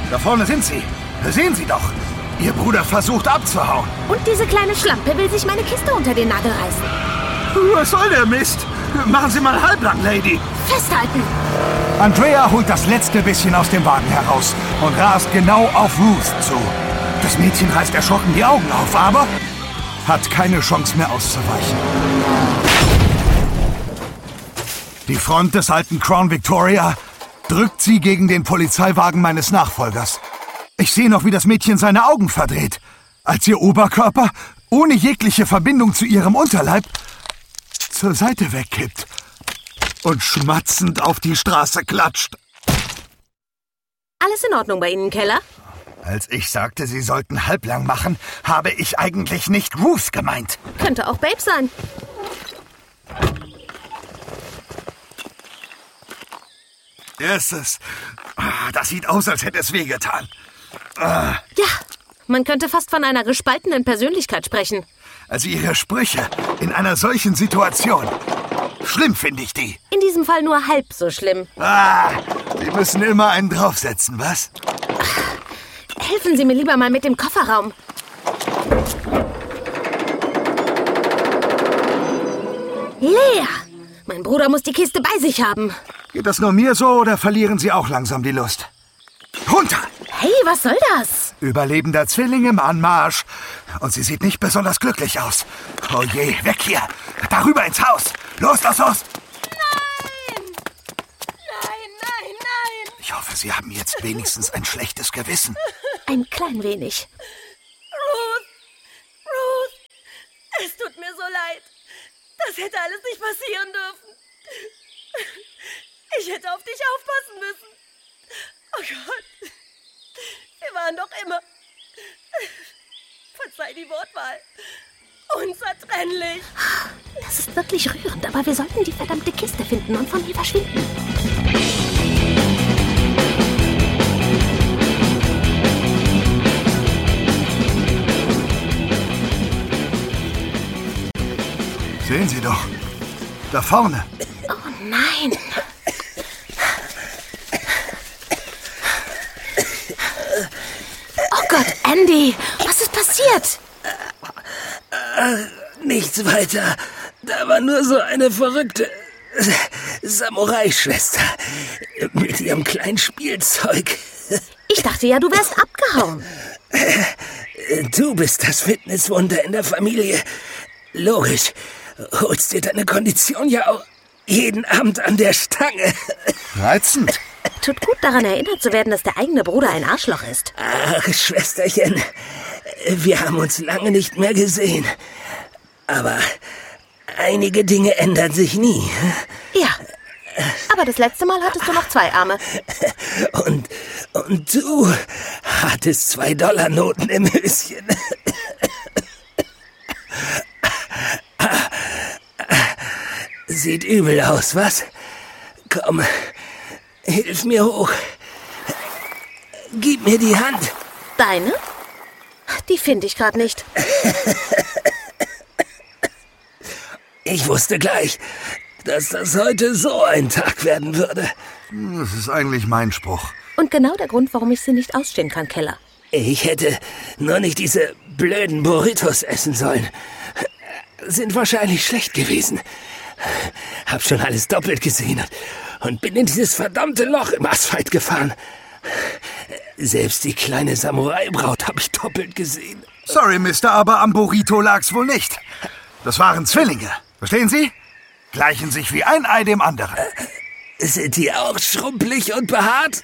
Da vorne sind sie. Sehen Sie doch. Ihr Bruder versucht abzuhauen. Und diese kleine Schlampe will sich meine Kiste unter den Nagel reißen. Was soll der Mist? Machen Sie mal halblang, Lady. Festhalten! Andrea holt das letzte bisschen aus dem Wagen heraus und rast genau auf Ruth zu. Das Mädchen reißt erschrocken die Augen auf, aber hat keine Chance mehr auszuweichen. Die Front des alten Crown Victoria drückt sie gegen den Polizeiwagen meines Nachfolgers. Ich sehe noch, wie das Mädchen seine Augen verdreht, als ihr Oberkörper, ohne jegliche Verbindung zu ihrem Unterleib, zur Seite wegkippt und schmatzend auf die Straße klatscht. Alles in Ordnung bei Ihnen, Keller? Als ich sagte, Sie sollten halblang machen, habe ich eigentlich nicht Ruth gemeint. Könnte auch Babe sein. Erstes. Das sieht aus, als hätte es wehgetan. Ja, man könnte fast von einer gespaltenen Persönlichkeit sprechen. Also Ihre Sprüche in einer solchen Situation. Schlimm finde ich die. In diesem Fall nur halb so schlimm. Sie müssen immer einen draufsetzen, was? Helfen Sie mir lieber mal mit dem Kofferraum. Leer! Mein Bruder muss die Kiste bei sich haben. Geht das nur mir so oder verlieren Sie auch langsam die Lust? Runter! Hey, was soll das? Überlebender Zwilling im Anmarsch. Und sie sieht nicht besonders glücklich aus. Oh je, weg hier! Darüber ins Haus! Los, los, los! Nein! Nein, nein, nein! Ich hoffe, Sie haben jetzt wenigstens ein schlechtes Gewissen. Ein klein wenig. Ruth, es tut mir so leid. Das hätte alles nicht passieren dürfen. Ich hätte auf dich aufpassen müssen. Oh Gott. Wir waren doch immer, verzeih die Wortwahl, unzertrennlich. Das ist wirklich rührend, aber wir sollten die verdammte Kiste finden und von hier verschwinden. Sehen Sie doch. Da vorne. Oh nein. Oh Gott, Andy, was ist passiert? Nichts weiter. Da war nur so eine verrückte Samurai-Schwester mit ihrem kleinen Spielzeug. Ich dachte ja, du wärst abgehauen. Du bist das Fitnesswunder in der Familie. Logisch. Holst dir deine Kondition ja auch jeden Abend an der Stange. Reizend. Tut gut, daran erinnert zu werden, dass der eigene Bruder ein Arschloch ist. Ach, Schwesterchen, wir haben uns lange nicht mehr gesehen. Aber einige Dinge ändern sich nie. Ja, aber das letzte Mal hattest du noch 2 Arme. Und du hattest $2-Noten im Höschen. Sieht übel aus, was? Komm, hilf mir hoch. Gib mir die Hand. Deine? Die finde ich gerade nicht. Ich wusste gleich, dass das heute so ein Tag werden würde. Das ist eigentlich mein Spruch. Und genau der Grund, warum ich sie nicht ausstehen kann, Keller. Ich hätte nur nicht diese blöden Burritos essen sollen. Sind wahrscheinlich schlecht gewesen. Hab schon alles doppelt gesehen und bin in dieses verdammte Loch im Asphalt gefahren. Selbst die kleine Samurai-Braut habe ich doppelt gesehen. Sorry, Mister, aber am Burrito lag's wohl nicht. Das waren Zwillinge. Verstehen Sie? Gleichen sich wie ein Ei dem anderen. Sind die auch schrumpelig und behaart?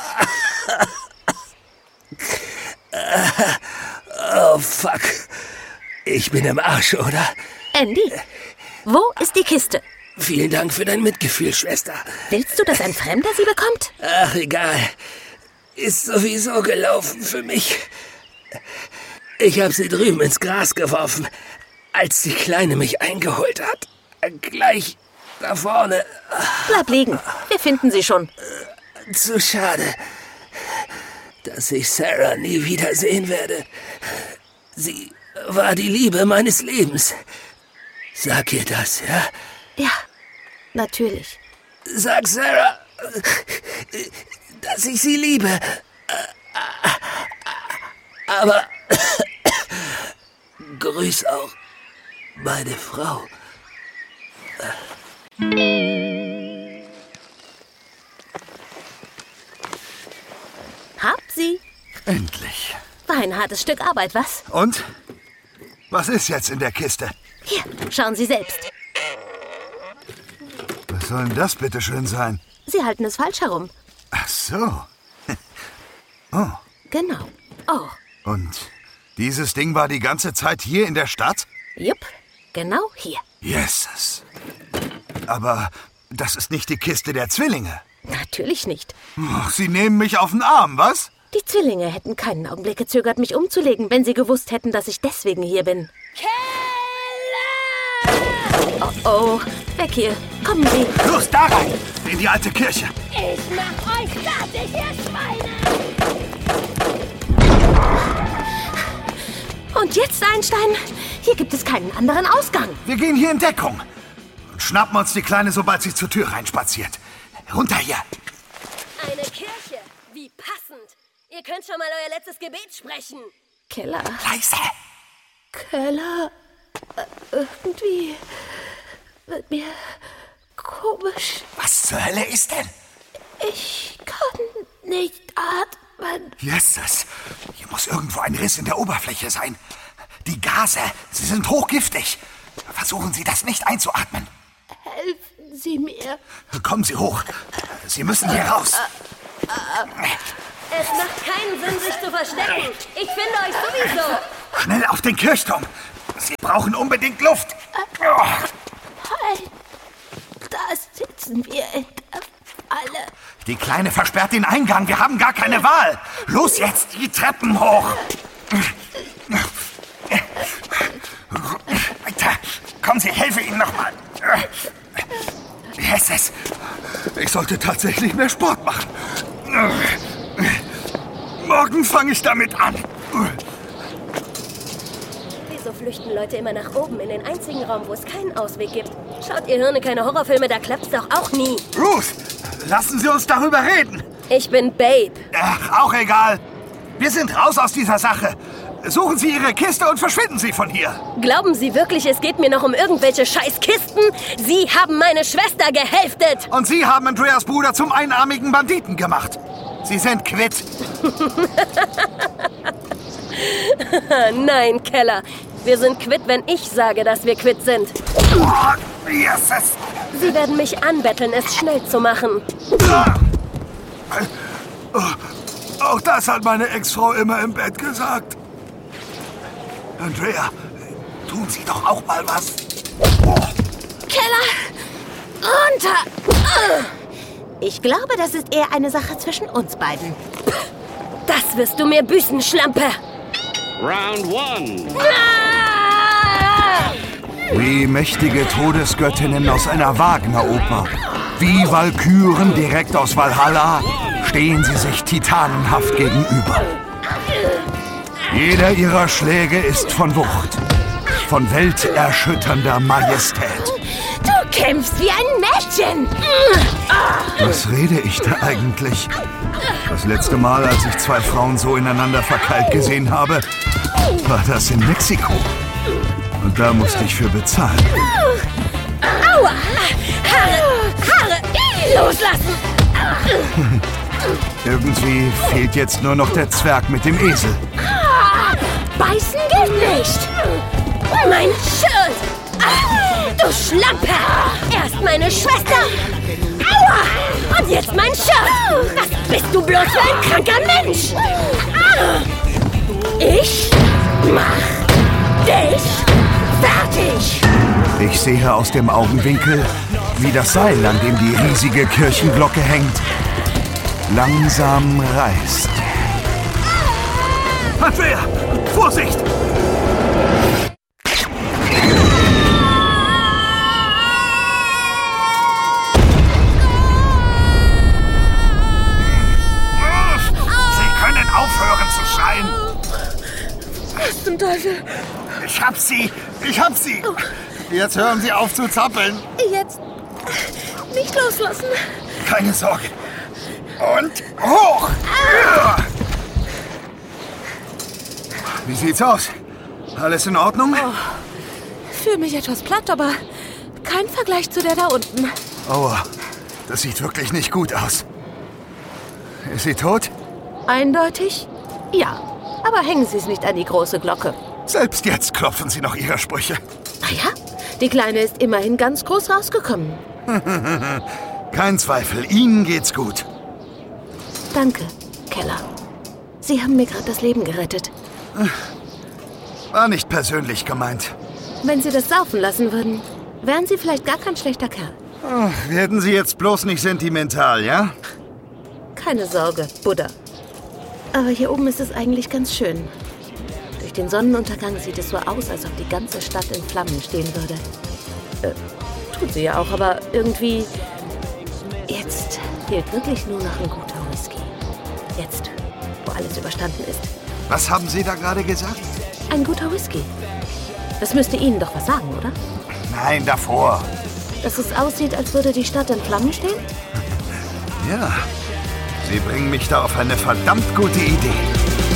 Oh, fuck. Ich bin im Arsch, oder? Andy, wo ist die Kiste? Vielen Dank für dein Mitgefühl, Schwester. Willst du, dass ein Fremder sie bekommt? Ach, egal. Ist sowieso gelaufen für mich. Ich habe sie drüben ins Gras geworfen, als die Kleine mich eingeholt hat. Gleich da vorne. Bleib liegen. Wir finden sie schon. Zu schade, dass ich Sarah nie wiedersehen werde. Sie war die Liebe meines Lebens. Sag ihr das, ja? Ja, natürlich. Sag Sarah, dass ich sie liebe. Aber grüß auch meine Frau. Hab sie. Endlich. War ein hartes Stück Arbeit, was? Und? Was ist jetzt in der Kiste? Hier, schauen Sie selbst. Was soll denn das bitte schön sein? Sie halten es falsch herum. Ach so. Oh. Genau. Oh. Und dieses Ding war die ganze Zeit hier in der Stadt? Jupp, genau hier. Jesus. Aber das ist nicht die Kiste der Zwillinge. Natürlich nicht. Ach, Sie nehmen mich auf den Arm, was? Die Zwillinge hätten keinen Augenblick gezögert, mich umzulegen, wenn sie gewusst hätten, dass ich deswegen hier bin. Keller! Oh, weg hier. Kommen Sie. Los, da rein! In die alte Kirche. Ich mach euch fertig, ihr Schweine! Und jetzt, Einstein? Hier gibt es keinen anderen Ausgang. Wir gehen hier in Deckung. Und schnappen uns die Kleine, sobald sie zur Tür reinspaziert. Runter hier. Eine Kirche. Wie passend. Ihr könnt schon mal euer letztes Gebet sprechen. Keller. Leise. Keller. Irgendwie wird mir komisch. Was zur Hölle ist denn? Ich kann nicht atmen. Jesus. Hier muss irgendwo ein Riss in der Oberfläche sein. Die Gase, sie sind hochgiftig. Versuchen Sie, das nicht einzuatmen. Helfen Sie mir. Kommen Sie hoch. Sie müssen hier raus. Es macht keinen Sinn, sich zu verstecken. Ich finde euch sowieso. Schnell auf den Kirchturm. Sie brauchen unbedingt Luft. Nein, da sitzen wir in der Falle. Die Kleine versperrt den Eingang. Wir haben gar keine Wahl. Los jetzt, die Treppen hoch. Weiter. Kommen Sie, helfe Ihnen nochmal. Jesus. Ich sollte tatsächlich mehr Sport machen. Morgen fange ich damit an. Wieso flüchten Leute immer nach oben in den einzigen Raum, wo es keinen Ausweg gibt? Schaut ihr Hirne keine Horrorfilme, da klappt's doch auch nie. Ruth, lassen Sie uns darüber reden. Ich bin Babe. Ach, auch egal. Wir sind raus aus dieser Sache. Suchen Sie Ihre Kiste und verschwinden Sie von hier. Glauben Sie wirklich, es geht mir noch um irgendwelche Scheißkisten? Sie haben meine Schwester gehälftet. Und Sie haben Andreas Bruder zum einarmigen Banditen gemacht. Sie sind quitt. Nein, Keller. Wir sind quitt, wenn ich sage, dass wir quitt sind. Oh, Jesus. Sie werden mich anbetteln, es schnell zu machen. Auch das hat meine Ex-Frau immer im Bett gesagt. Andrea, tun Sie doch auch mal was. Keller, runter. Ich glaube, das ist eher eine Sache zwischen uns beiden. Das wirst du mir büßen, Schlampe. Round 1. Wie mächtige Todesgöttinnen aus einer Wagner-Oper. Wie Walküren direkt aus Valhalla stehen sie sich titanenhaft gegenüber. Jeder ihrer Schläge ist von Wucht, von welterschütternder Majestät. Du kämpfst wie ein Mädchen. Was rede ich da eigentlich? Das letzte Mal, als ich zwei Frauen so ineinander verkeilt gesehen habe, war das in Mexiko. Und da musste ich für bezahlen. Aua! Haare! Loslassen! Irgendwie fehlt jetzt nur noch der Zwerg mit dem Esel. Beißen geht nicht. Mein Shirt! Du Schlampe! Erst meine Schwester! Aua! Und jetzt mein Shirt! Was bist du bloß für ein kranker Mensch? Ich mach dich fertig! Ich sehe aus dem Augenwinkel, wie das Seil, an dem die riesige Kirchenglocke hängt, langsam reißt. Andrea! Vorsicht! Sie können aufhören zu schreien! Was zum Teufel? Ich hab sie! Ich hab sie! Jetzt hören Sie auf zu zappeln! Jetzt nicht loslassen. Keine Sorge. Und hoch! Wie sieht's aus? Alles in Ordnung? Fühle mich etwas platt, aber kein Vergleich zu der da unten. Aua, das sieht wirklich nicht gut aus. Ist sie tot? Eindeutig? Ja. Aber hängen Sie es nicht an die große Glocke. Selbst jetzt klopfen Sie noch Ihre Sprüche. Naja, die Kleine ist immerhin ganz groß rausgekommen. Kein Zweifel, Ihnen geht's gut. Danke, Keller. Sie haben mir gerade das Leben gerettet. War nicht persönlich gemeint. Wenn Sie das saufen lassen würden, wären Sie vielleicht gar kein schlechter Kerl. Werden Sie jetzt bloß nicht sentimental, ja? Keine Sorge, Buddha. Aber hier oben ist es eigentlich ganz schön. Durch den Sonnenuntergang sieht es so aus, als ob die ganze Stadt in Flammen stehen würde. Tut sie ja auch, aber irgendwie... Jetzt fehlt wirklich nur noch ein guter Whisky. Jetzt, wo alles überstanden ist. Was haben Sie da gerade gesagt? Ein guter Whisky. Das müsste Ihnen doch was sagen, oder? Nein, davor. Dass es aussieht, als würde die Stadt in Flammen stehen? Ja, Sie bringen mich da auf eine verdammt gute Idee.